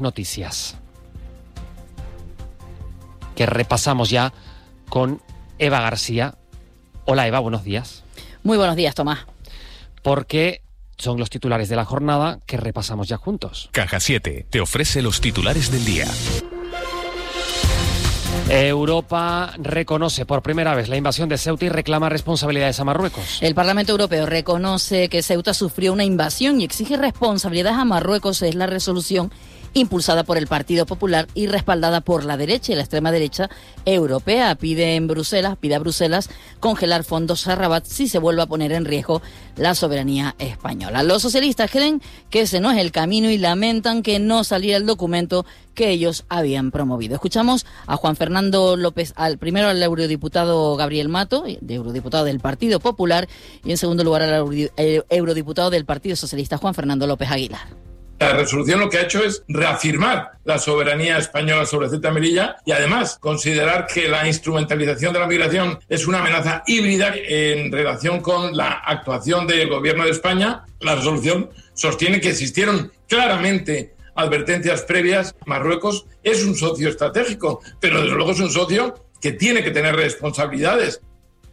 Noticias que repasamos ya con Eva García. Hola Eva, buenos días. Muy buenos días, Tomás. Porque son los titulares de la jornada que repasamos ya juntos. Caja 7 te ofrece los titulares del día. Europa reconoce por primera vez la invasión de Ceuta y reclama responsabilidades a Marruecos. El Parlamento Europeo reconoce que Ceuta sufrió una invasión y exige responsabilidades a Marruecos. Es la resolución impulsada por el Partido Popular y respaldada por la derecha y la extrema derecha europea. Pide a Bruselas congelar fondos a Rabat si se vuelve a poner en riesgo la soberanía española. Los socialistas creen que ese no es el camino y lamentan que no saliera el documento que ellos habían promovido. Escuchamos a Juan Fernando López, primero al eurodiputado Gabriel Mato, eurodiputado del Partido Popular, y en segundo lugar al eurodiputado del Partido Socialista, Juan Fernando López Aguilar. La resolución lo que ha hecho es reafirmar la soberanía española sobre Ceuta y Melilla y además considerar que la instrumentalización de la migración es una amenaza híbrida en relación con la actuación del gobierno de España. La resolución sostiene que existieron claramente advertencias previas. Marruecos es un socio estratégico, pero desde luego es un socio que tiene que tener responsabilidades.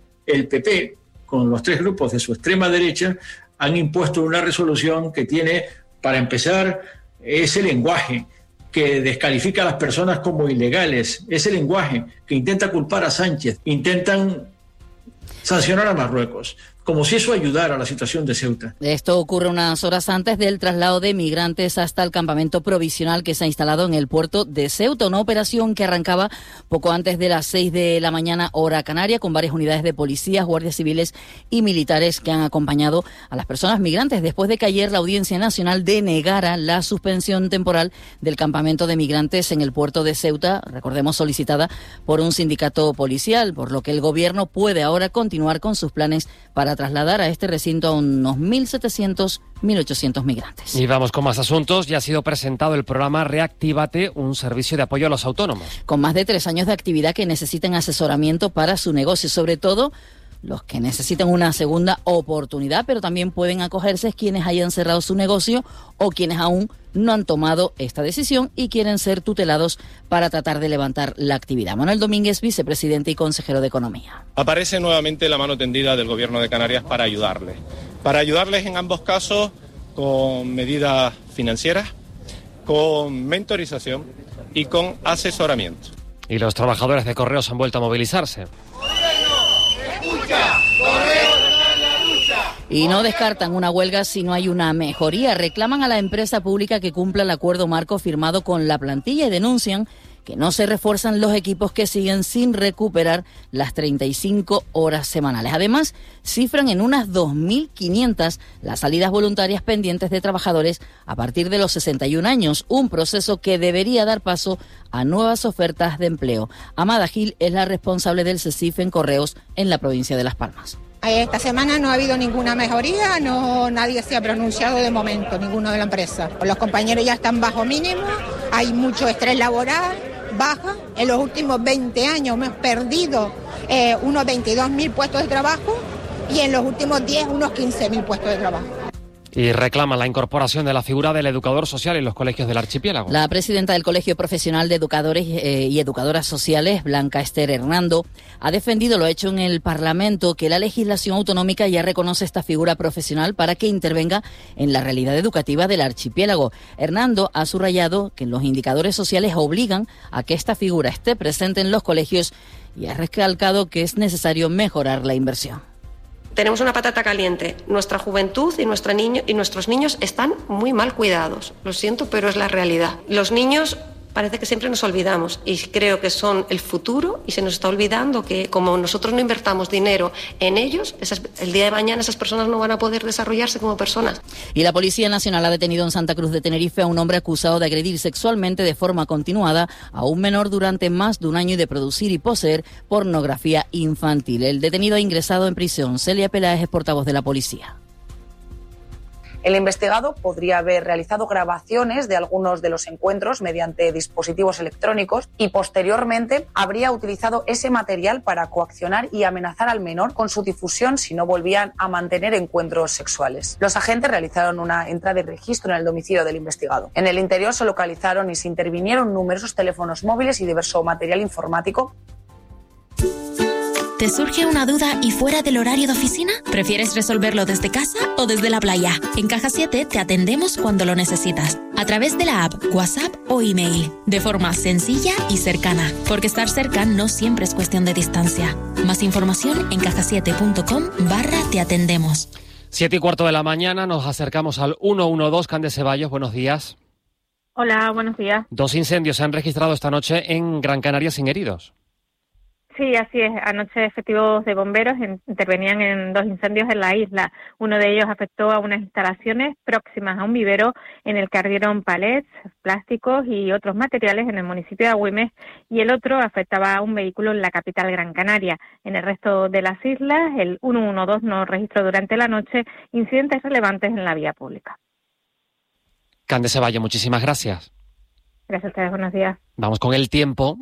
El PP, con los tres grupos de su extrema derecha, han impuesto una resolución que tiene, para empezar, ese lenguaje que descalifica a las personas como ilegales, ese lenguaje que intenta culpar a Sánchez, intentan sancionar a Marruecos, como si eso ayudara a la situación de Ceuta. Esto ocurre unas horas antes del traslado de migrantes hasta el campamento provisional que se ha instalado en el puerto de Ceuta, una operación que arrancaba poco antes de las 6 de la mañana, hora canaria, con varias unidades de policías, guardias civiles y militares que han acompañado a las personas migrantes, después de que ayer la Audiencia Nacional denegara la suspensión temporal del campamento de migrantes en el puerto de Ceuta, recordemos solicitada por un sindicato policial, por lo que el gobierno puede ahora continuar con sus planes para trasladar a este recinto a unos 1.700, 1.800 migrantes. Y vamos con más asuntos. Ya ha sido presentado el programa Reactívate, un servicio de apoyo a los autónomos. Con más de 3 años de actividad que necesitan asesoramiento para su negocio, sobre todo los que necesitan una segunda oportunidad, pero también pueden acogerse quienes hayan cerrado su negocio o quienes aún no han tomado esta decisión y quieren ser tutelados para tratar de levantar la actividad. Manuel Domínguez, vicepresidente y consejero de Economía. Aparece nuevamente la mano tendida del Gobierno de Canarias para ayudarles en ambos casos con medidas financieras, con mentorización y con asesoramiento. Y los trabajadores de Correos han vuelto a movilizarse. Y no descartan una huelga si no hay una mejoría. Reclaman a la empresa pública que cumpla el acuerdo marco firmado con la plantilla y denuncian que no se refuerzan los equipos que siguen sin recuperar las 35 horas semanales. Además, cifran en unas 2.500 las salidas voluntarias pendientes de trabajadores a partir de los 61 años, un proceso que debería dar paso a nuevas ofertas de empleo. Amada Gil es la responsable del CESIF en Correos en la provincia de Las Palmas. Esta semana no ha habido ninguna mejoría, nadie se ha pronunciado de momento, ninguno de la empresa. Los compañeros ya están bajo mínimo, hay mucho estrés laboral, baja. En los últimos 20 años hemos perdido unos 22.000 puestos de trabajo y en los últimos 10 unos 15.000 puestos de trabajo. Y reclaman la incorporación de la figura del educador social en los colegios del archipiélago. La presidenta del Colegio Profesional de Educadores y Educadoras Sociales, Blanca Esther Hernando, ha defendido, lo ha hecho en el Parlamento, que la legislación autonómica ya reconoce esta figura profesional para que intervenga en la realidad educativa del archipiélago. Hernando ha subrayado que los indicadores sociales obligan a que esta figura esté presente en los colegios y ha recalcado que es necesario mejorar la inversión. Tenemos una patata caliente. Nuestra juventud y nuestros niños están muy mal cuidados. Lo siento, pero es la realidad. Los niños parece que siempre nos olvidamos y creo que son el futuro y se nos está olvidando que como nosotros no invertamos dinero en ellos, el día de mañana esas personas no van a poder desarrollarse como personas. Y la Policía Nacional ha detenido en Santa Cruz de Tenerife a un hombre acusado de agredir sexualmente de forma continuada a un menor durante más de un año y de producir y poseer pornografía infantil. El detenido ha ingresado en prisión. Celia Peláez es portavoz de la policía. El investigado podría haber realizado grabaciones de algunos de los encuentros mediante dispositivos electrónicos y posteriormente habría utilizado ese material para coaccionar y amenazar al menor con su difusión si no volvían a mantener encuentros sexuales. Los agentes realizaron una entrada y registro en el domicilio del investigado. En el interior se localizaron y se intervinieron numerosos teléfonos móviles y diverso material informático. ¿Te surge una duda y fuera del horario de oficina? ¿Prefieres resolverlo desde casa o desde la playa? En Caja 7 te atendemos cuando lo necesitas, a través de la app, WhatsApp o email, de forma sencilla y cercana, porque estar cerca no siempre es cuestión de distancia. Más información en cajasiete.com/te atendemos. 7:15 de la mañana, nos acercamos al 112. Cande Ceballos, buenos días. Hola, buenos días. 2 incendios se han registrado esta noche en Gran Canaria sin heridos. Sí, así es. Anoche efectivos de bomberos intervenían en 2 incendios en la isla. Uno de ellos afectó a unas instalaciones próximas a un vivero en el que ardieron palets, plásticos y otros materiales en el municipio de Agüimes, y el otro afectaba a un vehículo en la capital Gran Canaria. En el resto de las islas, el 112 no registró durante la noche incidentes relevantes en la vía pública. Cande Ceballos, muchísimas gracias. Gracias a ustedes, buenos días. Vamos con el tiempo.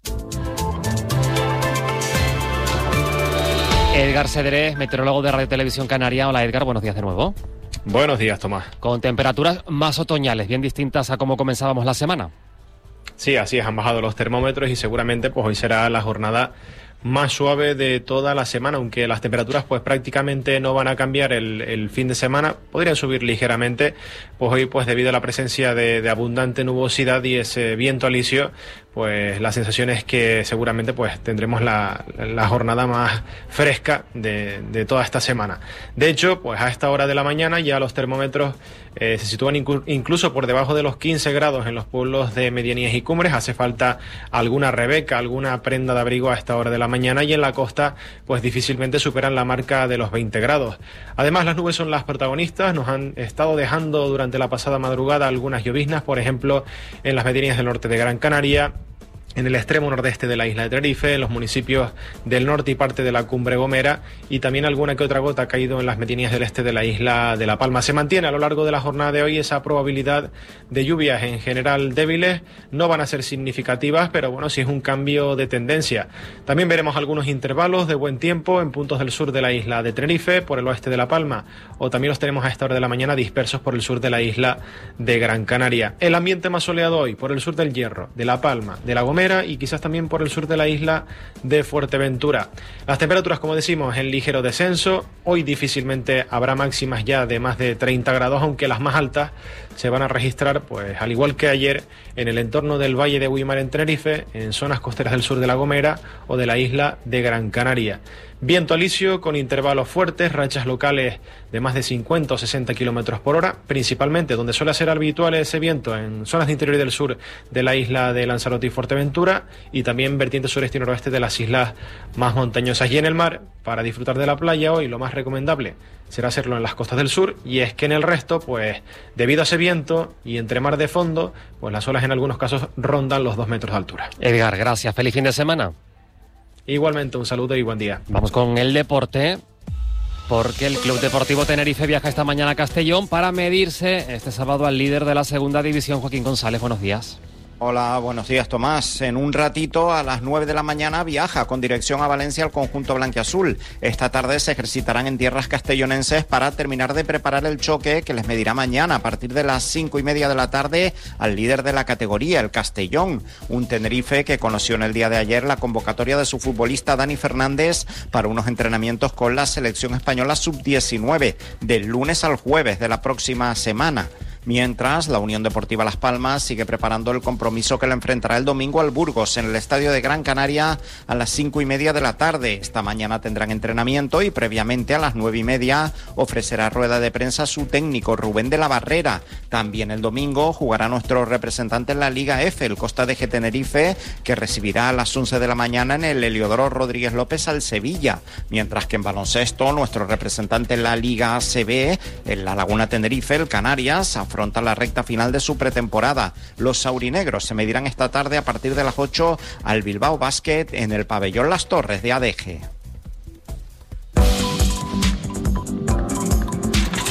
Edgar Cedrés, meteorólogo de Radio Televisión Canaria. Hola Edgar, buenos días de nuevo. Buenos días, Tomás. Con temperaturas más otoñales, bien distintas a cómo comenzábamos la semana. Sí, así es, han bajado los termómetros y seguramente pues hoy será la jornada más suave de toda la semana, aunque las temperaturas pues prácticamente no van a cambiar el fin de semana, podrían subir ligeramente, pues hoy pues debido a la presencia de abundante nubosidad y ese viento alisio, pues la sensación es que seguramente pues tendremos la jornada más fresca de toda esta semana. De hecho, pues a esta hora de la mañana ya los termómetros se sitúan incluso por debajo de los 15 grados en los pueblos de medianías y cumbres. Hace falta alguna rebeca, alguna prenda de abrigo a esta hora de la mañana, y en la costa pues difícilmente superan la marca de los 20 grados. Además, las nubes son las protagonistas, nos han estado dejando durante la pasada madrugada algunas lloviznas, por ejemplo en las medianías del norte de Gran Canaria, en el extremo nordeste de la isla de Tenerife, en los municipios del norte y parte de la Cumbre Gomera, y también alguna que otra gota ha caído en las medianías del este de la isla de La Palma. Se mantiene a lo largo de la jornada de hoy esa probabilidad de lluvias en general débiles, no van a ser significativas, pero bueno, sí es un cambio de tendencia. También veremos algunos intervalos de buen tiempo en puntos del sur de la isla de Tenerife, por el oeste de La Palma, o también los tenemos a esta hora de la mañana dispersos por el sur de la isla de Gran Canaria. El ambiente más soleado hoy por el sur del Hierro, de La Palma, de La Gomera y quizás también por el sur de la isla de Fuerteventura. Las temperaturas, como decimos, en ligero descenso. Hoy difícilmente habrá máximas ya de más de 30 grados, aunque las más altas se van a registrar, pues al igual que ayer, en el entorno del Valle de Güímar en Tenerife, en zonas costeras del sur de La Gomera o de la isla de Gran Canaria. Viento alisio con intervalos fuertes, rachas locales de más de 50 o 60 kilómetros por hora, principalmente donde suele ser habitual ese viento en zonas de interior y del sur de la isla de Lanzarote y Fuerteventura, y también vertiente sureste y noroeste de las islas más montañosas. Y en el mar, para disfrutar de la playa hoy, lo más recomendable será hacerlo en las costas del sur, y es que en el resto, pues debido a ese viento y entre mar de fondo, pues las olas en algunos casos rondan los 2 metros de altura. Edgar, gracias. Feliz fin de semana. Igualmente, un saludo y buen día. Vamos con el deporte, porque el Club Deportivo Tenerife viaja esta mañana a Castellón para medirse este sábado al líder de la segunda división, Joaquín González. Buenos días. Hola, buenos días, Tomás. En un ratito, a las 9 de la mañana, viaja con dirección a Valencia el conjunto blanquiazul. Esta tarde se ejercitarán en tierras castellonenses para terminar de preparar el choque que les medirá mañana a partir de las 5:30 de la tarde al líder de la categoría, el Castellón. Un Tenerife que conoció en el día de ayer la convocatoria de su futbolista Dani Fernández para unos entrenamientos con la selección española sub-19 del lunes al jueves de la próxima semana. Mientras, la Unión Deportiva Las Palmas sigue preparando el compromiso que le enfrentará el domingo al Burgos en el estadio de Gran Canaria a las 5:30 de la tarde. Esta mañana tendrán entrenamiento y previamente a las 9:30 ofrecerá rueda de prensa su técnico Rubén de la Barrera. También el domingo jugará nuestro representante en la Liga F, el Costa de Tenerife, que recibirá a las 11 de la mañana en el Heliodoro Rodríguez López al Sevilla. Mientras que en baloncesto, nuestro representante en la Liga ACB, en la Laguna Tenerife, el Canarias, afronta la recta final de su pretemporada. Los saurinegros se medirán esta tarde a partir de las 8 al Bilbao Basket en el pabellón Las Torres de ADG.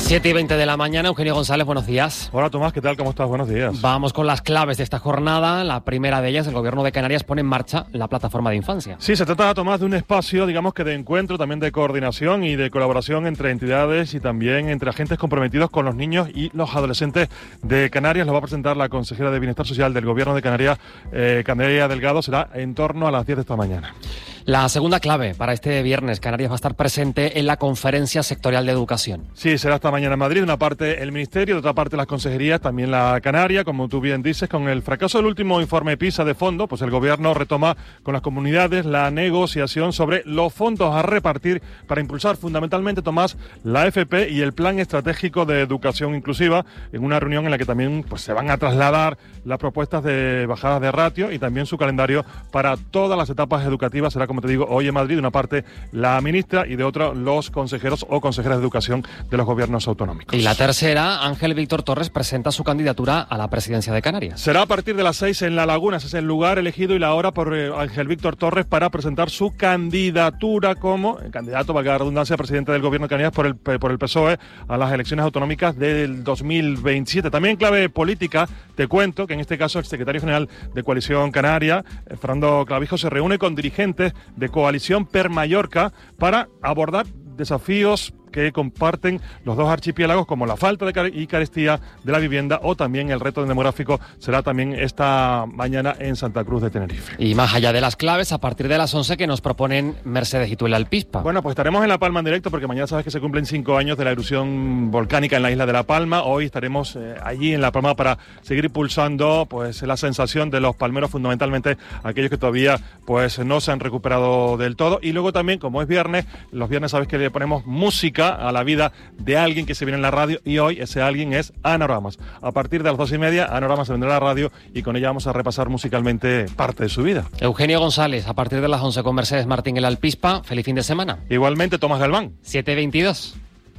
7:20 de la mañana, Eugenio González, buenos días. Hola Tomás, ¿qué tal? ¿Cómo estás? Buenos días. Vamos con las claves de esta jornada. La primera de ellas, el Gobierno de Canarias pone en marcha la plataforma de infancia. Sí, se trata, Tomás, de un espacio, digamos que de encuentro, también de coordinación y de colaboración entre entidades y también entre agentes comprometidos con los niños y los adolescentes de Canarias. Lo va a presentar la consejera de Bienestar Social del Gobierno de Canarias, Candelaria Delgado. Será en torno a las 10 de esta mañana. La segunda clave para este viernes, Canarias va a estar presente en la Conferencia Sectorial de Educación. Sí, será esta mañana en Madrid, de una parte el Ministerio, de otra parte las consejerías, también la Canaria, como tú bien dices. Con el fracaso del último informe PISA de fondo, pues el Gobierno retoma con las comunidades la negociación sobre los fondos a repartir para impulsar fundamentalmente, Tomás, la FP y el Plan Estratégico de Educación Inclusiva, en una reunión en la que también pues se van a trasladar las propuestas de bajadas de ratio y también su calendario para todas las etapas educativas. Será, como te digo, hoy en Madrid, de una parte la ministra y de otra los consejeros o consejeras de educación de los gobiernos autonómicos. Y la tercera, Ángel Víctor Torres presenta su candidatura a la presidencia de Canarias. Será a partir de las 6 en La Laguna. Ese es el lugar elegido y la hora por Ángel Víctor Torres para presentar su candidatura como candidato, valga la redundancia, presidente del Gobierno de Canarias por el PSOE a las elecciones autonómicas del 2027. También en clave política, te cuento que en este caso el secretario general de Coalición Canaria, Fernando Clavijo, se reúne con dirigentes de Coalición Per Mallorca para abordar desafíos que comparten los dos archipiélagos, como la falta de carestía de la vivienda o también el reto demográfico. Será también esta mañana en Santa Cruz de Tenerife. Y más allá de las claves, a partir de las 11 que nos proponen Mercedes y Tuela Alpispa. Bueno, pues estaremos en La Palma en directo porque mañana sabes que se cumplen 5 años de la erupción volcánica en la isla de La Palma. Hoy estaremos allí en La Palma para seguir impulsando pues la sensación de los palmeros, fundamentalmente aquellos que todavía pues no se han recuperado del todo. Y luego también, como es viernes, los viernes sabes que le ponemos música a la vida de alguien que se viene en la radio, y hoy ese alguien es Ana Oramas. A partir de las 2:30, Ana Oramas se vendrá a la radio y con ella vamos a repasar musicalmente parte de su vida. Eugenio González, a partir de las 11 con Mercedes Martín en la Alpispa. Feliz fin de semana. Igualmente, Tomás Galván. 7:22.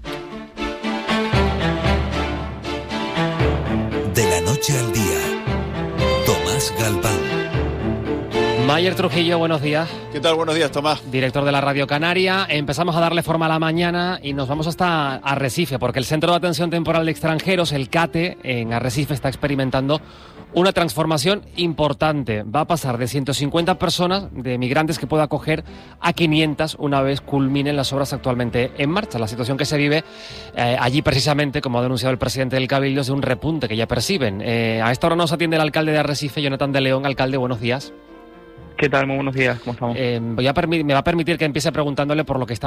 De la noche al día, Tomás Galván. Mayer Trujillo, buenos días. ¿Qué tal? Buenos días, Tomás. Director de la Radio Canaria. Empezamos a darle forma a la mañana y nos vamos hasta Arrecife, porque el Centro de Atención Temporal de Extranjeros, el CATE, en Arrecife está experimentando una transformación importante. Va a pasar de 150 personas, de migrantes que pueda acoger, a 500 una vez culminen las obras actualmente en marcha. La situación que se vive allí precisamente, como ha denunciado el presidente del Cabildo, es de un repunte que ya perciben. A esta hora nos atiende el alcalde de Arrecife, Jonathan de León. Alcalde, buenos días. ¿Qué tal? Muy buenos días, ¿cómo estamos? Me va a permitir que empiece preguntándole por lo que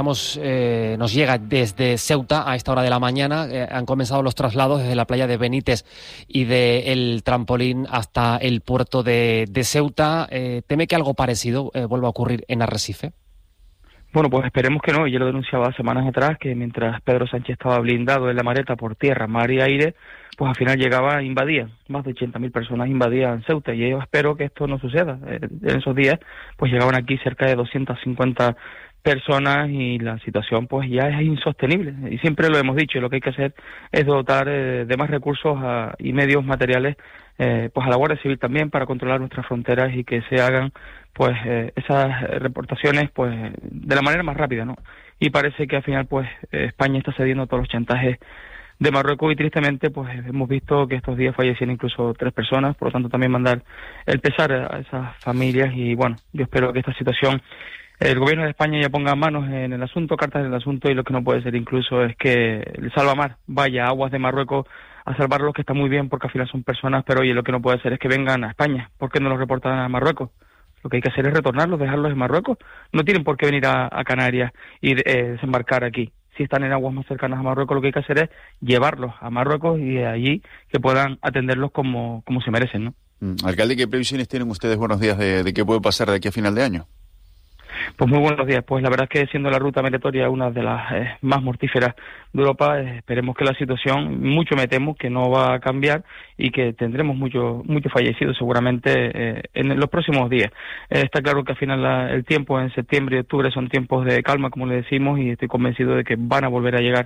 nos llega desde Ceuta a esta hora de la mañana. Han comenzado los traslados desde la playa de Benítez y del Trampolín hasta el puerto de Ceuta. ¿Teme que algo parecido vuelva a ocurrir en Arrecife? Bueno, pues esperemos que no. Yo lo denunciaba semanas atrás, que mientras Pedro Sánchez estaba blindado en la Mareta por tierra, mar y aire, pues al final llegaba, invadía, más de 80.000 personas invadían Ceuta, y yo espero que esto no suceda. En esos días, pues llegaban aquí cerca de 250 personas y la situación pues ya es insostenible, y siempre lo hemos dicho, lo que hay que hacer es dotar de más recursos y medios materiales pues a la Guardia Civil también, para controlar nuestras fronteras y que se hagan pues esas reportaciones pues de la manera más rápida, ¿no? Y parece que al final pues España está cediendo a todos los chantajes de Marruecos, y tristemente pues hemos visto que estos días fallecían incluso 3 personas, por lo tanto también mandar el pesar a esas familias. Y bueno, yo espero que esta situación, el gobierno de España ya ponga manos en el asunto, cartas en el asunto, y lo que no puede ser incluso es que el Salvamar vaya a aguas de Marruecos a salvarlos, que está muy bien porque al final son personas, pero oye, lo que no puede ser es que vengan a España. ¿Por qué no los reportan a Marruecos? Lo que hay que hacer es retornarlos, dejarlos en Marruecos. No tienen por qué venir a Canarias y desembarcar aquí. Si están en aguas más cercanas a Marruecos, lo que hay que hacer es llevarlos a Marruecos y de allí que puedan atenderlos como se merecen, ¿no? Alcalde, ¿qué previsiones tienen ustedes, buenos días, de qué puede pasar de aquí a final de año? Pues muy buenos días. Pues la verdad es que siendo la ruta migratoria una de las más mortíferas de Europa, esperemos que la situación, mucho me temo, que no va a cambiar y que tendremos muchos fallecidos seguramente en los próximos días. Está claro que al final el tiempo en septiembre y octubre son tiempos de calma, como le decimos, y estoy convencido de que van a volver a llegar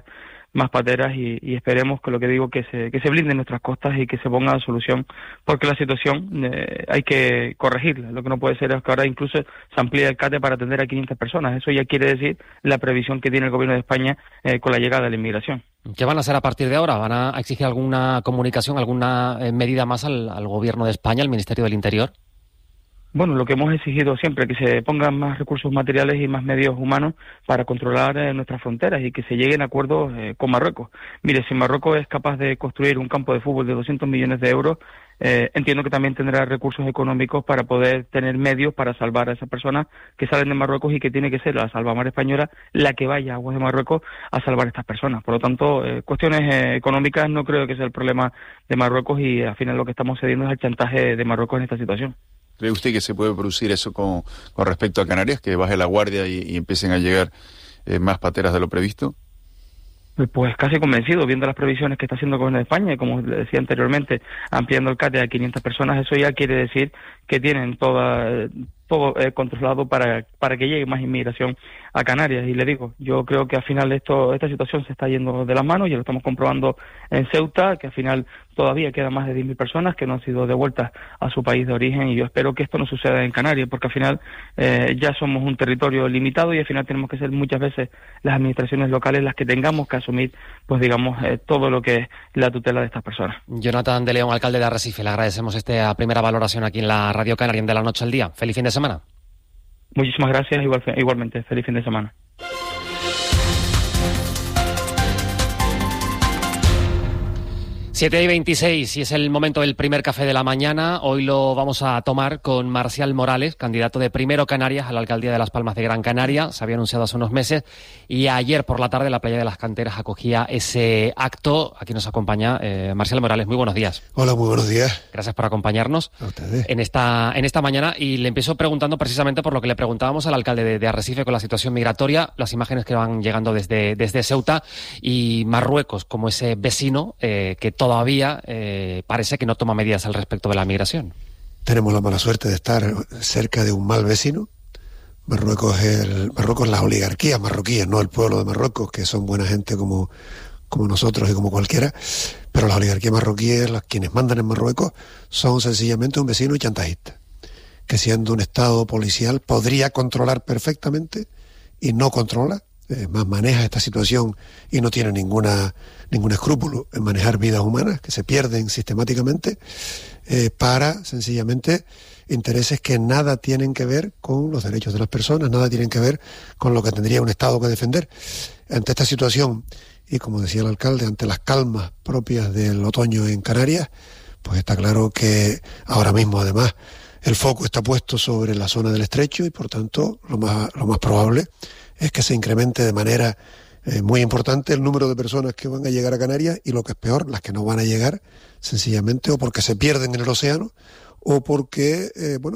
más pateras y esperemos que lo que digo que se blinden nuestras costas y que se ponga a solución, porque la situación hay que corregirla. Lo que no puede ser es que ahora incluso se amplíe el CATE para atender a 500 personas. Eso ya quiere decir la previsión que tiene el gobierno de España con la llegada de la inmigración. ¿Qué van a hacer a partir de ahora? ¿Van a exigir alguna comunicación, alguna medida más al gobierno de España, al Ministerio del Interior? Bueno, lo que hemos exigido siempre, que se pongan más recursos materiales y más medios humanos para controlar nuestras fronteras y que se lleguen a acuerdos con Marruecos. Mire, si Marruecos es capaz de construir un campo de fútbol de 200 millones de euros, entiendo que también tendrá recursos económicos para poder tener medios para salvar a esas personas que salen de Marruecos y que tiene que ser la Salvamar Española la que vaya a aguas de Marruecos a salvar a estas personas. Por lo tanto, cuestiones económicas no creo que sea el problema de Marruecos y al final lo que estamos cediendo es el chantaje de Marruecos en esta situación. ¿Cree usted que se puede producir eso con respecto a Canarias, que baje la guardia y empiecen a llegar más pateras de lo previsto? Pues casi convencido, viendo las previsiones que está haciendo el gobierno de España, y como decía anteriormente, ampliando el CATE a 500 personas, eso ya quiere decir que tienen todo controlado para que llegue más inmigración a Canarias. Y le digo, yo creo que al final esta situación se está yendo de las manos, y lo estamos comprobando en Ceuta, que al final todavía quedan más de 10.000 personas que no han sido devueltas a su país de origen, y yo espero que esto no suceda en Canarias, porque al final ya somos un territorio limitado y al final tenemos que ser muchas veces las administraciones locales las que tengamos que asumir, pues digamos, todo lo que es la tutela de estas personas. Jonathan de León, alcalde de Arrecife, le agradecemos esta primera valoración aquí en la Radio Canaria de la Noche al Día. Feliz fin de semana. Muchísimas gracias, igualmente. Feliz fin de semana. 7:26 y es el momento del primer café de la mañana. Hoy lo vamos a tomar con Marcial Morales, candidato de Primero Canarias a la alcaldía de Las Palmas de Gran Canaria. Se había anunciado hace unos meses y ayer por la tarde la Playa de las Canteras acogía ese acto. Aquí nos acompaña Marcial Morales. Muy buenos días. Hola, muy buenos días. Gracias por acompañarnos a ustedes en esta mañana. Y le empiezo preguntando precisamente por lo que le preguntábamos al alcalde de Arrecife con la situación migratoria, las imágenes que van llegando desde Ceuta y Marruecos como ese vecino que todavía parece que no toma medidas al respecto de la migración. Tenemos la mala suerte de estar cerca de un mal vecino. Marruecos es las oligarquías marroquíes, no el pueblo de Marruecos, que son buena gente como nosotros y como cualquiera, pero las oligarquías marroquíes, quienes mandan en Marruecos, son sencillamente un vecino chantajista, que siendo un estado policial podría controlar perfectamente y no controla. Más maneja esta situación y no tiene ningún escrúpulo en manejar vidas humanas que se pierden sistemáticamente para sencillamente intereses que nada tienen que ver con los derechos de las personas, nada tienen que ver con lo que tendría un Estado que defender. Ante esta situación, y como decía el alcalde, ante las calmas propias del otoño en Canarias, pues está claro que ahora mismo además el foco está puesto sobre la zona del Estrecho y por tanto lo más probable es que se incremente de manera muy importante el número de personas que van a llegar a Canarias y, lo que es peor, las que no van a llegar sencillamente o porque se pierden en el océano o porque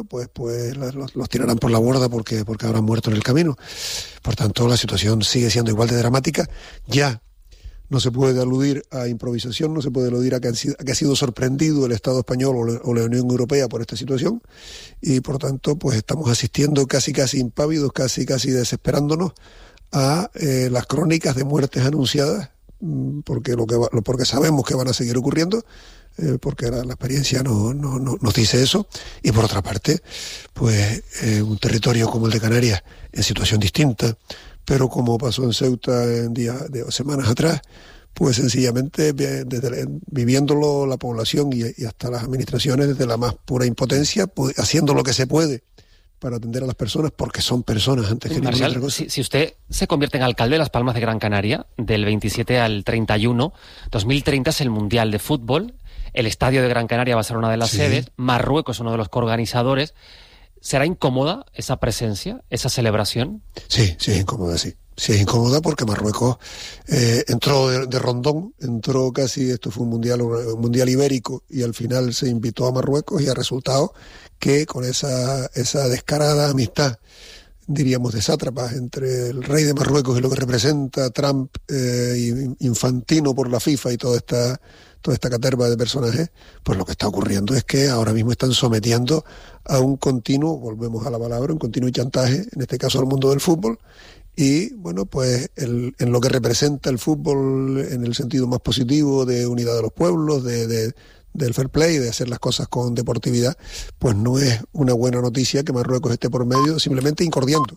los tirarán por la borda porque habrán muerto en el camino. Por tanto, la situación sigue siendo igual de dramática. Ya no se puede aludir a improvisación, no se puede aludir a que ha sido sorprendido el Estado español o la Unión Europea por esta situación y, por tanto, pues estamos asistiendo casi impávidos, casi desesperándonos a las crónicas de muertes anunciadas, porque sabemos que van a seguir ocurriendo, porque la experiencia nos dice eso. Y, por otra parte, pues un territorio como el de Canarias, en situación distinta, pero como pasó en Ceuta en días de semanas atrás, pues sencillamente viviéndolo la población y hasta las administraciones desde la más pura impotencia, haciendo lo que se puede para atender a las personas, porque son personas antes que ninguna otra cosa. Si usted se convierte en alcalde de Las Palmas de Gran Canaria, del 27 al 31, 2030 es el Mundial de Fútbol, el Estadio de Gran Canaria va a ser una de las sedes, Marruecos es uno de los coorganizadores. ¿Será incómoda esa presencia, esa celebración? Sí, es incómoda, sí. Sí, es incómoda porque Marruecos entró de rondón, esto fue un mundial ibérico y al final se invitó a Marruecos y ha resultado que con esa descarada amistad, diríamos, de sátrapas entre el rey de Marruecos y lo que representa Trump, Infantino por la FIFA y toda esta caterva de personajes, pues lo que está ocurriendo es que ahora mismo están sometiendo a un continuo, volvemos a la palabra, un continuo chantaje, en este caso al mundo del fútbol, Y bueno, pues en lo que representa el fútbol en el sentido más positivo de unidad de los pueblos, del fair play, de hacer las cosas con deportividad, pues no es una buena noticia que Marruecos esté por medio, simplemente incordiando.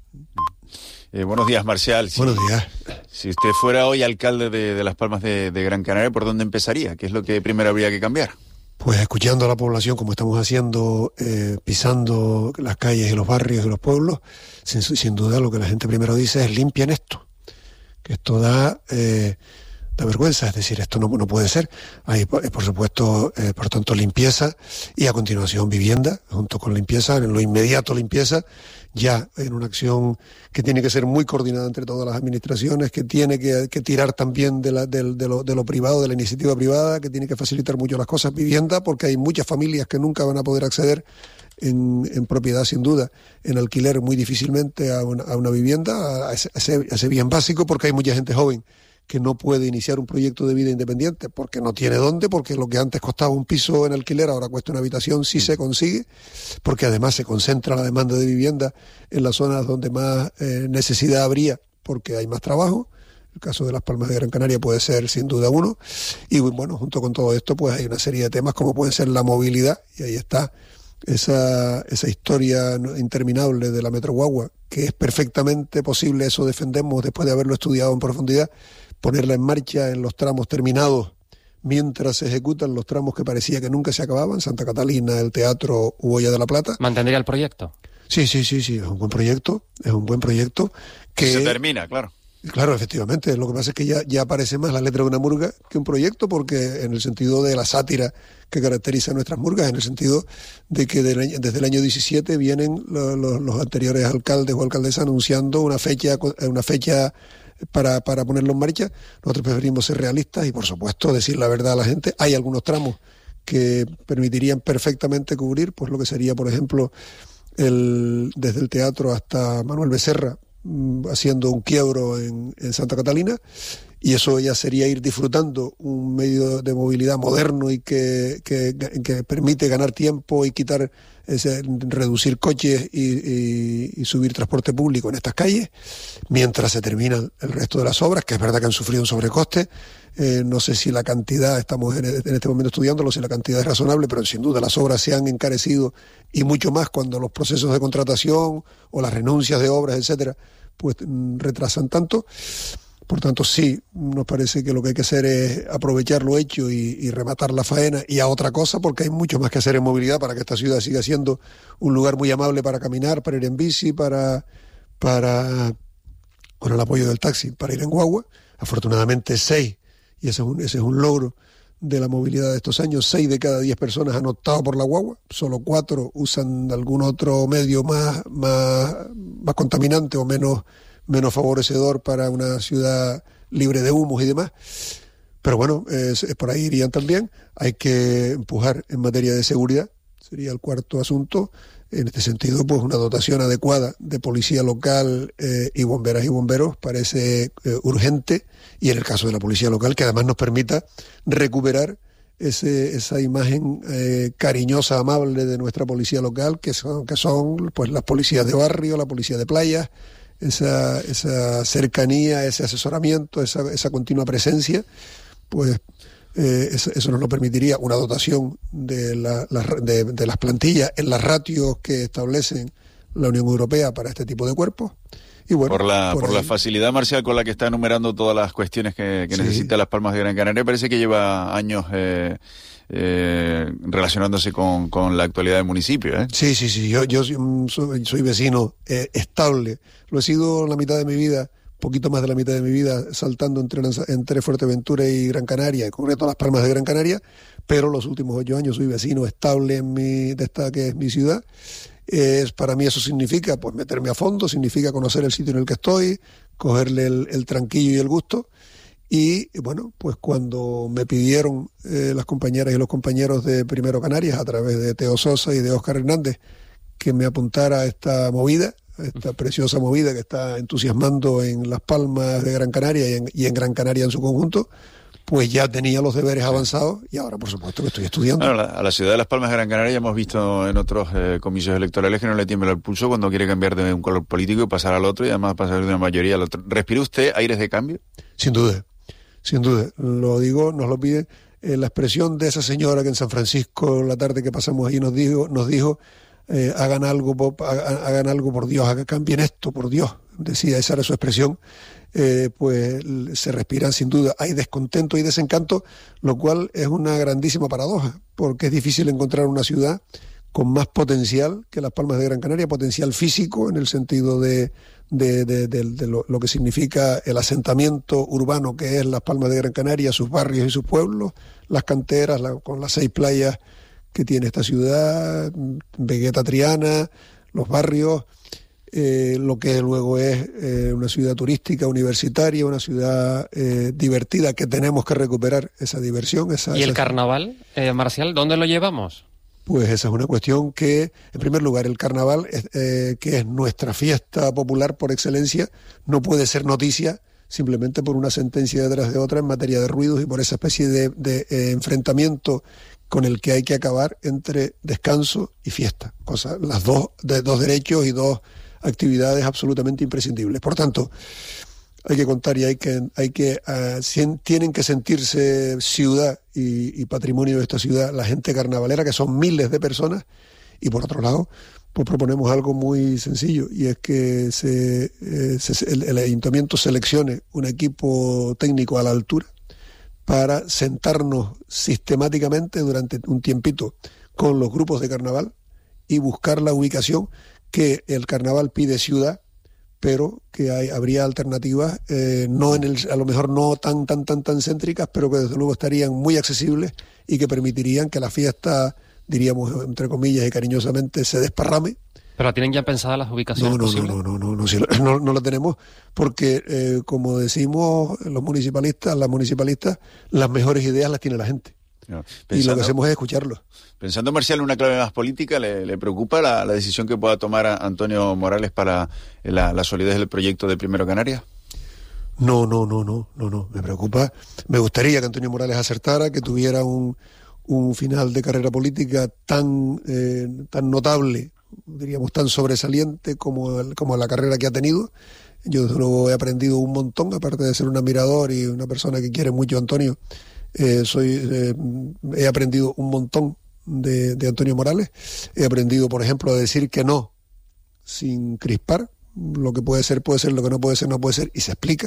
Buenos días, Marcial. Buenos días. Si usted fuera hoy alcalde de Las Palmas de Gran Canaria, ¿por dónde empezaría? ¿Qué es lo que primero habría que cambiar? Pues escuchando a la población, como estamos haciendo, pisando las calles y los barrios y los pueblos, sin duda lo que la gente primero dice es limpien esto, que esto da vergüenza, es decir, esto no puede ser. Hay, por supuesto, por tanto, limpieza y a continuación vivienda, junto con limpieza, en lo inmediato limpieza, ya en una acción que tiene que ser muy coordinada entre todas las administraciones, que tiene que tirar también de lo privado, de la iniciativa privada, que tiene que facilitar mucho las cosas, vivienda, porque hay muchas familias que nunca van a poder acceder en propiedad, sin duda, en alquiler muy difícilmente a una vivienda, a ese bien básico, porque hay mucha gente joven que no puede iniciar un proyecto de vida independiente porque no tiene dónde, porque lo que antes costaba un piso en alquiler ahora cuesta una habitación si se consigue, porque además se concentra la demanda de vivienda en las zonas donde más necesidad habría porque hay más trabajo. El caso de Las Palmas de Gran Canaria puede ser sin duda uno. Y bueno, junto con todo esto pues hay una serie de temas como puede ser la movilidad, y ahí está esa historia interminable de la Metro Guagua, que es perfectamente posible, eso defendemos después de haberlo estudiado en profundidad, ponerla en marcha en los tramos terminados mientras se ejecutan los tramos que parecía que nunca se acababan, Santa Catalina, el Teatro u Hoya de la Plata. ¿Mantendría el proyecto? Sí, es un buen proyecto que se termina, claro. Claro, efectivamente. Lo que pasa es que ya aparece más la letra de una murga que un proyecto, porque en el sentido de la sátira que caracteriza a nuestras murgas, en el sentido de que desde el año 17 vienen los anteriores alcaldes o alcaldesas anunciando una fecha para ponerlo en marcha. Nosotros preferimos ser realistas y, por supuesto, decir la verdad a la gente. Hay algunos tramos que permitirían perfectamente cubrir, pues lo que sería, por ejemplo, desde el teatro hasta Manuel Becerra, haciendo un quiebro en Santa Catalina, y eso ya sería ir disfrutando un medio de movilidad moderno y que permite ganar tiempo y reducir coches y subir transporte público en estas calles, mientras se terminan el resto de las obras, que es verdad que han sufrido un sobrecoste. No sé si la cantidad, estamos en este momento estudiándolo, si la cantidad es razonable, pero sin duda las obras se han encarecido, y mucho más cuando los procesos de contratación o las renuncias de obras, etcétera, pues retrasan tanto. Por tanto, sí, nos parece que lo que hay que hacer es aprovechar lo hecho y rematar la faena, y a otra cosa, porque hay mucho más que hacer en movilidad para que esta ciudad siga siendo un lugar muy amable para caminar, para ir en bici, para con el apoyo del taxi, para ir en guagua. Afortunadamente 6, y ese es un logro de la movilidad de estos años, 6 de cada 10 personas han optado por la guagua, solo 4 usan algún otro medio más contaminante o menos favorecedor para una ciudad libre de humos y demás. Pero bueno, por ahí irían también. Hay que empujar en materia de seguridad, sería el cuarto asunto. En este sentido, pues una dotación adecuada de policía local y bomberas y bomberos parece urgente, y en el caso de la policía local, que además nos permita recuperar esa imagen cariñosa, amable de nuestra policía local, que son pues las policías de barrio, la policía de playas, esa cercanía, ese asesoramiento, esa continua presencia, pues eso nos lo permitiría una dotación de las plantillas en las ratios que establecen la Unión Europea para este tipo de cuerpos. Y bueno, por la facilidad, Marcial, con la que está enumerando todas las cuestiones que necesita Las Palmas de Gran Canaria, parece que lleva años relacionándose con la actualidad del municipio, ¿eh? Sí. Yo soy vecino estable. Lo he sido la mitad de mi vida, poquito más de la mitad de mi vida, saltando entre Fuerteventura y Gran Canaria, en concreto Las Palmas de Gran Canaria, pero los últimos 8 años soy vecino estable de esta que es mi ciudad. Para mí eso significa pues meterme a fondo, significa conocer el sitio en el que estoy, cogerle el tranquillo y el gusto. Y bueno, pues cuando me pidieron las compañeras y los compañeros de Primero Canarias, a través de Teo Sosa y de Óscar Hernández, que me apuntara a esta movida, esta preciosa movida que está entusiasmando en Las Palmas de Gran Canaria y en Gran Canaria en su conjunto, pues ya tenía los deberes avanzados y ahora, por supuesto, que estoy estudiando. Bueno, a la ciudad de Las Palmas de Gran Canaria hemos visto en otros comicios electorales que no le tiembla el pulso cuando quiere cambiar de un color político y pasar al otro, y además pasar de una mayoría al otro. ¿Respira usted aires de cambio? Sin duda. Lo digo, nos lo pide la expresión de esa señora que en San Francisco, la tarde que pasamos allí, nos dijo hagan algo por Dios, cambien esto por Dios. Decía, esa era su expresión. Pues se respira sin duda. Hay descontento y desencanto, lo cual es una grandísima paradoja, porque es difícil encontrar una ciudad con más potencial que Las Palmas de Gran Canaria, potencial físico en el sentido de lo que significa el asentamiento urbano que es Las Palmas de Gran Canaria, sus barrios y sus pueblos, las canteras, con las 6 playas que tiene esta ciudad, Vegueta Triana, los barrios, lo que luego es una ciudad turística, universitaria, una ciudad divertida, que tenemos que recuperar esa diversión. ¿Y el carnaval, Marcial, dónde lo llevamos? Pues esa es una cuestión que, en primer lugar, el carnaval, que es nuestra fiesta popular por excelencia, no puede ser noticia simplemente por una sentencia detrás de otra en materia de ruidos y por esa especie de enfrentamiento con el que hay que acabar entre descanso y fiesta. Las dos derechos y dos actividades absolutamente imprescindibles. Por tanto, hay que contar y tienen que sentirse ciudad y patrimonio de esta ciudad la gente carnavalera, que son miles de personas, y por otro lado, pues proponemos algo muy sencillo, y es que el ayuntamiento seleccione un equipo técnico a la altura para sentarnos sistemáticamente durante un tiempito con los grupos de carnaval y buscar la ubicación que el carnaval pide ciudad, pero que habría alternativas, a lo mejor no tan céntricas, pero que desde luego estarían muy accesibles y que permitirían que la fiesta, diríamos entre comillas y cariñosamente, se desparrame. ¿Pero tienen ya pensadas las ubicaciones posibles? No la tenemos, porque como decimos las municipalistas, las mejores ideas las tiene la gente. Y lo que hacemos es escucharlos. Pensando, Marcial, en una clave más política, ¿le preocupa la decisión que pueda tomar Antonio Morales para la solidez del proyecto de Primero Canarias? No, me preocupa. Me gustaría que Antonio Morales acertara, que tuviera un final de carrera política tan notable, diríamos tan sobresaliente como la carrera que ha tenido. Yo desde luego he aprendido un montón, aparte de ser un admirador y una persona que quiere mucho a Antonio. He aprendido un montón de Antonio Morales. He aprendido, por ejemplo, a decir que no sin crispar. Lo que puede ser, lo que no puede ser, no puede ser, y se explica.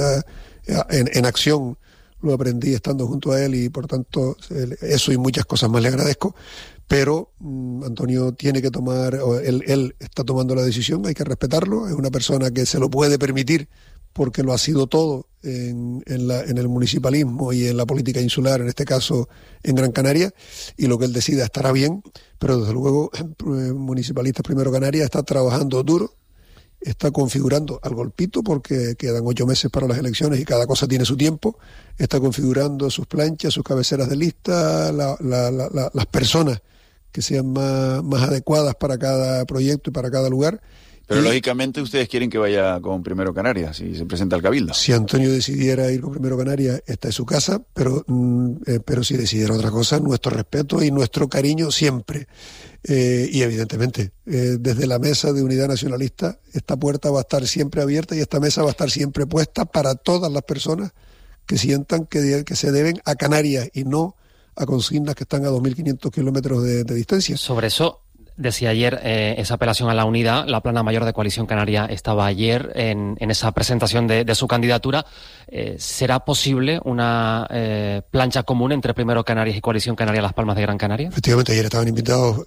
En acción lo aprendí estando junto a él, y por tanto eso y muchas cosas más le agradezco. Pero Antonio tiene que tomar, él está tomando la decisión, hay que respetarlo. Es una persona que se lo puede permitir porque lo ha sido todo en el municipalismo y en la política insular, en este caso en Gran Canaria, y lo que él decida estará bien, pero desde luego Municipalistas Primero Canarias está trabajando duro, está configurando al golpito, porque quedan 8 meses para las elecciones y cada cosa tiene su tiempo, está configurando sus planchas, sus cabeceras de lista, las personas que sean más adecuadas para cada proyecto y para cada lugar. Pero lógicamente ustedes quieren que vaya con Primero Canarias y se presenta al Cabildo. Si Antonio decidiera ir con Primero Canarias, esta es su casa, pero si decidiera otra cosa, nuestro respeto y nuestro cariño siempre. Y evidentemente, desde la Mesa de Unidad Nacionalista, esta puerta va a estar siempre abierta y esta mesa va a estar siempre puesta para todas las personas que sientan que se deben a Canarias y no a consignas que están a 2.500 kilómetros de distancia. Sobre eso decía ayer esa apelación a la unidad. La plana mayor de Coalición Canaria estaba ayer en esa presentación de su candidatura. ¿Será posible una plancha común entre Primero Canarias y Coalición Canaria Las Palmas de Gran Canaria? Efectivamente, ayer estaban invitados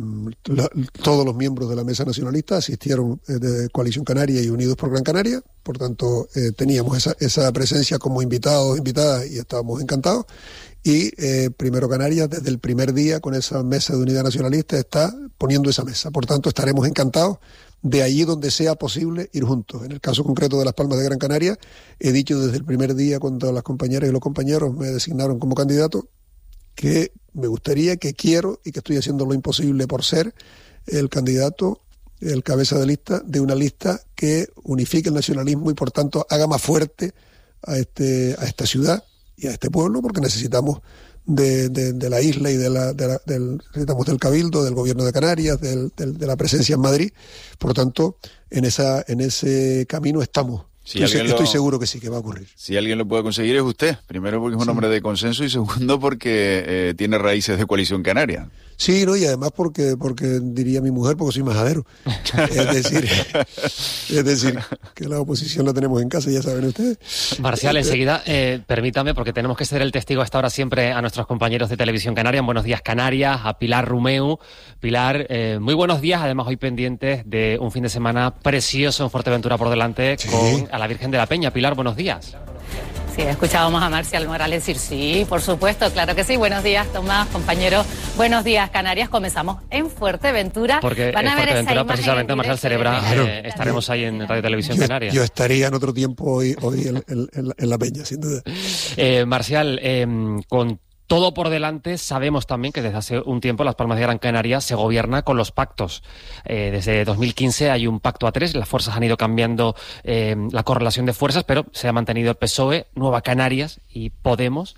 todos los miembros de la Mesa Nacionalista, asistieron de Coalición Canaria y Unidos por Gran Canaria, por tanto teníamos esa presencia como invitados, invitadas, y estábamos encantados. Y Primero Canarias, desde el primer día, con esa Mesa de Unidad Nacionalista, está poniendo esa mesa. Por tanto, estaremos encantados de allí donde sea posible ir juntos. En el caso concreto de Las Palmas de Gran Canaria, he dicho desde el primer día, cuando las compañeras y los compañeros me designaron como candidato, que me gustaría, que quiero y que estoy haciendo lo imposible por ser el candidato, el cabeza de lista de una lista que unifique el nacionalismo y por tanto haga más fuerte a esta ciudad y a este pueblo, porque necesitamos de la isla y necesitamos del Cabildo, del Gobierno de Canarias, de la presencia en Madrid. Por lo tanto, en ese camino estamos. Estoy seguro que sí, que va a ocurrir. Si alguien lo puede conseguir es usted. Primero porque es un hombre de consenso y segundo porque tiene raíces de Coalición Canaria. Sí, ¿no? Y además porque diría mi mujer, porque soy majadero. es decir, que la oposición la tenemos en casa, ya saben ustedes. Marcial, enseguida, permítame, porque tenemos que ser el testigo a esta hora siempre a nuestros compañeros de Televisión Canaria. Buenos días, Canarias, a Pilar Rumeu. Pilar, muy buenos días. Además, hoy pendientes de un fin de semana precioso en Fuerteventura por delante, sí, con a la Virgen de la Peña. Pilar, buenos días. Sí, escuchábamos a Marcial Morales decir sí, por supuesto, claro que sí. Buenos días, Tomás, compañero. Buenos días, Canarias. Comenzamos en Fuerteventura. Porque en Fuerteventura, precisamente, Marcial celebra, estaremos ahí en Radio Televisión Canaria. Yo estaría en otro tiempo hoy en la Peña, sin duda. Marcial, con todo por delante, sabemos también que desde hace un tiempo Las Palmas de Gran Canaria se gobierna con los pactos. Desde 2015 hay un pacto a 3, las fuerzas han ido cambiando la correlación de fuerzas, pero se ha mantenido el PSOE, Nueva Canarias y Podemos.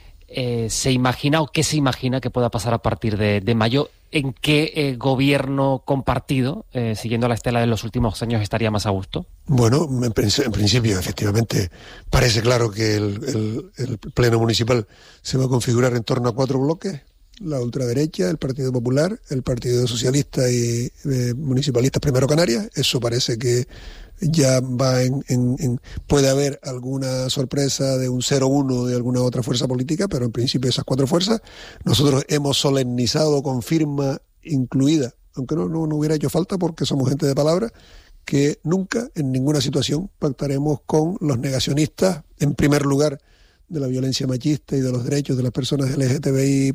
¿Se imagina o qué se imagina que pueda pasar a partir de mayo? ¿En qué gobierno compartido, siguiendo la estela de los últimos años, estaría más a gusto? Bueno, en principio, efectivamente, parece claro que el Pleno Municipal se va a configurar en torno a 4 bloques: la ultraderecha, el Partido Popular, el Partido Socialista y Municipalistas Primero Canarias. Eso parece que ya va puede haber alguna sorpresa de un 0-1 de alguna otra fuerza política, pero en principio esas 4 fuerzas. Nosotros hemos solemnizado con firma incluida, aunque no hubiera hecho falta porque somos gente de palabra, que nunca, en ninguna situación, pactaremos con los negacionistas, en primer lugar, de la violencia machista y de los derechos de las personas LGTBI+,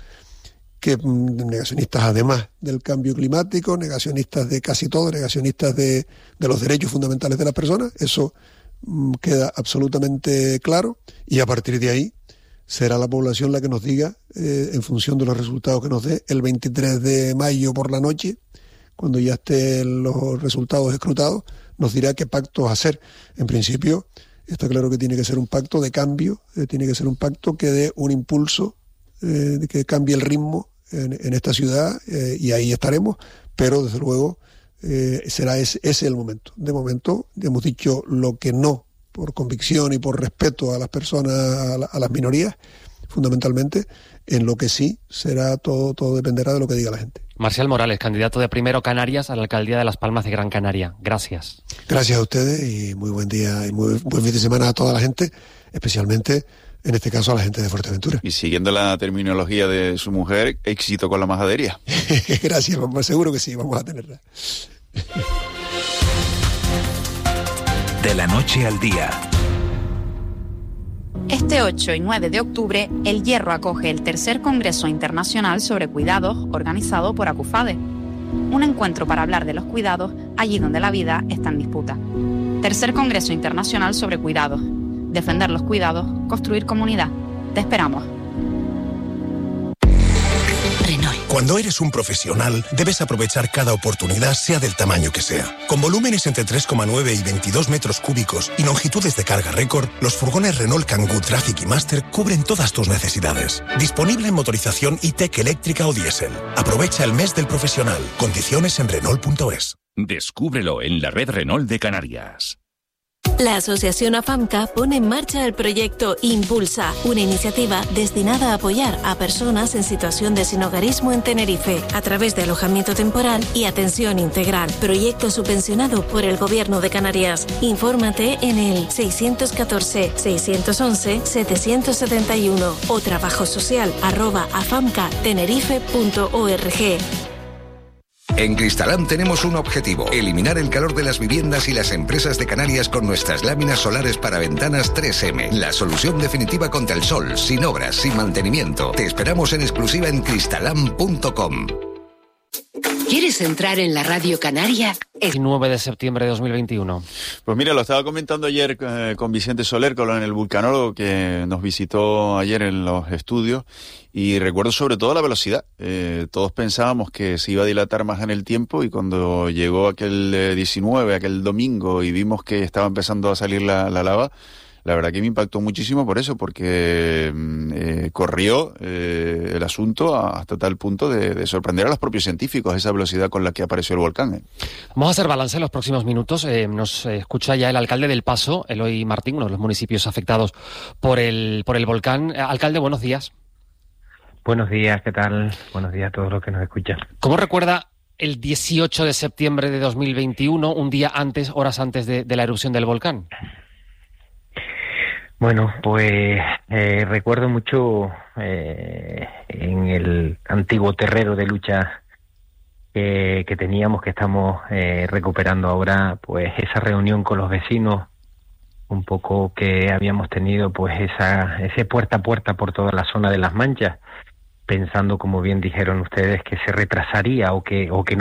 que negacionistas además del cambio climático, negacionistas de casi todo, negacionistas de los derechos fundamentales de las personas. Eso queda absolutamente claro, y a partir de ahí será la población la que nos diga, en función de los resultados que nos dé, el 23 de mayo por la noche, cuando ya estén los resultados escrutados, nos dirá qué pactos hacer. En principio, está claro que tiene que ser un pacto de cambio, tiene que ser un pacto que dé un impulso, que cambie el ritmo en esta ciudad, y ahí estaremos, pero desde luego será ese el momento. De momento hemos dicho lo que no, por convicción y por respeto a las personas, a las minorías, fundamentalmente. En lo que sí será todo dependerá de lo que diga la gente. Marcial Morales, candidato de Primero Canarias a la alcaldía de Las Palmas de Gran Canaria. Gracias. Gracias a ustedes y muy buen día y muy buen fin de semana a toda la gente, especialmente en este caso a la gente de Fuerteventura. Y siguiendo la terminología de su mujer, éxito con la majadería. Gracias, seguro que sí, vamos a tenerla. De la noche al día. Este 8 y 9 de octubre, El Hierro acoge el tercer Congreso Internacional sobre Cuidados organizado por ACUFADE. Un encuentro para hablar de los cuidados allí donde la vida está en disputa. Tercer Congreso Internacional sobre Cuidados. Defender los cuidados, construir comunidad. Te esperamos. Cuando eres un profesional, debes aprovechar cada oportunidad, sea del tamaño que sea. Con volúmenes entre 3,9 y 22 metros cúbicos y longitudes de carga récord, los furgones Renault Kangoo Traffic y Master cubren todas tus necesidades. Disponible en motorización e-tech eléctrica o diésel. Aprovecha el mes del profesional. Condiciones en Renault.es. Descúbrelo en la red Renault de Canarias. La Asociación AFAMCA pone en marcha el proyecto Impulsa, una iniciativa destinada a apoyar a personas en situación de sinhogarismo en Tenerife, a través de alojamiento temporal y atención integral. Proyecto subvencionado por el Gobierno de Canarias. Infórmate en el 614-611-771 o trabajosocial@afamcatenerife.org. En Cristalam tenemos un objetivo: eliminar el calor de las viviendas y las empresas de Canarias con nuestras láminas solares para ventanas 3M. La solución definitiva contra el sol, sin obras, sin mantenimiento. Te esperamos en exclusiva en cristalam.com. ¿Quieres entrar en la radio canaria? El 9 de septiembre de 2021. Pues mira, lo estaba comentando ayer con Vicente Soler, con el vulcanólogo que nos visitó ayer en los estudios, y recuerdo sobre todo la velocidad. Todos pensábamos que se iba a dilatar más en el tiempo, y cuando llegó aquel 19, aquel domingo, y vimos que estaba empezando a salir la lava, la verdad que me impactó muchísimo por eso, porque corrió el asunto hasta tal punto de sorprender a los propios científicos esa velocidad con la que apareció el volcán. Vamos a hacer balance en los próximos minutos. Nos escucha ya el alcalde del Paso, Eloy Martín, uno de los municipios afectados por el volcán. Alcalde, buenos días. Buenos días, ¿qué tal? Buenos días a todos los que nos escuchan. ¿Cómo recuerda el 18 de septiembre de 2021, un día antes, horas antes de la erupción del volcán? Bueno, pues recuerdo mucho en el antiguo terreno de lucha que teníamos, que estamos recuperando ahora, pues esa reunión con los vecinos, un poco que habíamos tenido, pues ese puerta a puerta por toda la zona de Las Manchas, pensando, como bien dijeron ustedes, que se retrasaría o que no